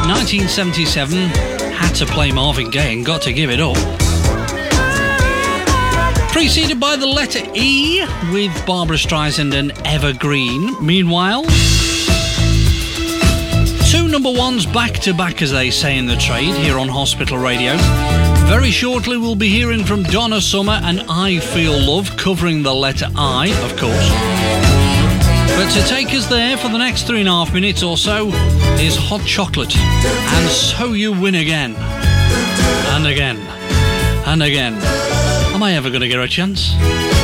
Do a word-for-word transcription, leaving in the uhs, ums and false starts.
nineteen seventy-seven, had to play Marvin Gaye and Got to Give It Up. Preceded by the letter E with Barbra Streisand and Evergreen. Meanwhile, two number ones back to back, as they say in the trade, here on Hospital Radio. Very shortly we'll be hearing from Donna Summer and I Feel Love, covering the letter I, of course. But to take us there for the next three and a half minutes or so is Hot Chocolate. And So You Win Again. And again. And again. Am I ever going to get a chance?